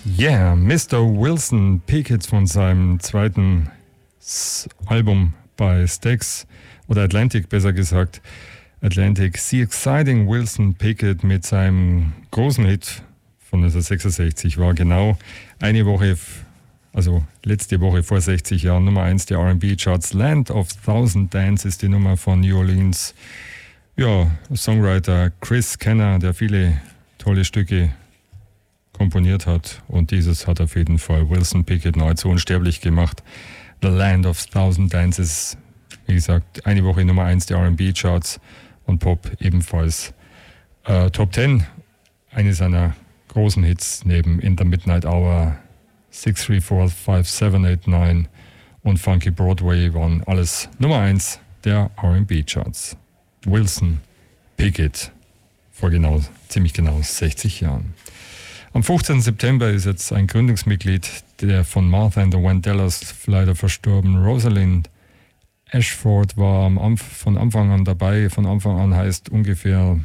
Yeah, Mr. Wilson Pickett von seinem zweiten Album bei Stax oder Atlantic besser gesagt. Atlantic, The Exciting Wilson Pickett mit seinem großen Hit von 1966 war genau eine Woche, also letzte Woche vor 60 Jahren Nummer 1 der R&B-Charts. Land of Thousand Dance ist die Nummer von New Orleans. Ja, Songwriter Chris Kenner, der viele tolle Stücke komponiert hat, und dieses hat auf jeden Fall Wilson Pickett nahezu unsterblich gemacht. The Land of Thousand Dances, wie gesagt, eine Woche Nummer 1 der R&B-Charts und Pop ebenfalls Top 10, eine seiner großen Hits neben In the Midnight Hour, 6345789 und Funky Broadway waren alles Nummer 1 der R&B-Charts. Wilson Pickett vor ziemlich genau 60 Jahren. Am 15. September ist jetzt ein Gründungsmitglied der von Martha and the Vandellas leider verstorben. Rosalind Ashford war von Anfang an dabei. Von Anfang an heißt ungefähr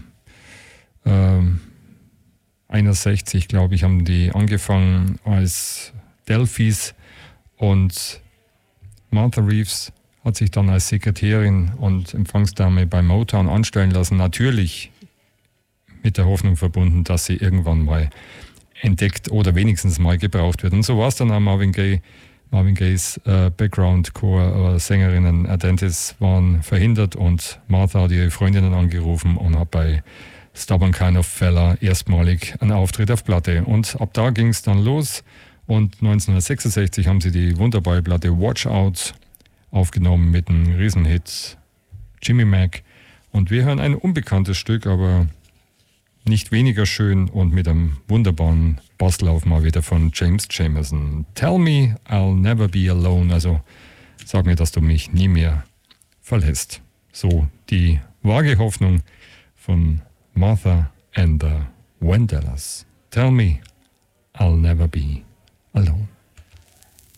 61, glaube ich, haben die angefangen als Delphis, und Martha Reeves hat sich dann als Sekretärin und Empfangsdame bei Motown anstellen lassen. Natürlich mit der Hoffnung verbunden, dass sie irgendwann mal entdeckt oder wenigstens mal gebraucht wird. Und so war es dann auch Marvin Gaye. Marvin Gayes Background-Core-Sängerinnen Atlantis waren verhindert, und Martha hat ihre Freundinnen angerufen und hat bei Stubborn Kind of Fella erstmalig einen Auftritt auf Platte. Und ab da ging es dann los, und 1966 haben sie die wunderbare Platte Watch Out aufgenommen mit einem Riesenhit Jimmy Mac. Und wir hören ein unbekanntes Stück, aber nicht weniger schön und mit einem wunderbaren Basslauf mal wieder von James Jamerson. Tell me I'll never be alone, also sag mir, dass du mich nie mehr verlässt. So die vage Hoffnung von Martha and the Vandellas. Tell me I'll never be alone.